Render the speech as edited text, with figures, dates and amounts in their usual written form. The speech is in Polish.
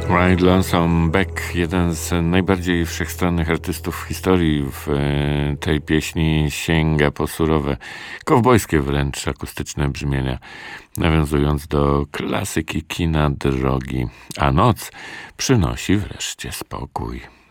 Ride Lonesome Beck, jeden z najbardziej wszechstronnych artystów w historii, w tej pieśni sięga po surowe, kowbojskie wręcz akustyczne brzmienia, nawiązując do klasyki kina drogi, a noc przynosi wreszcie spokój.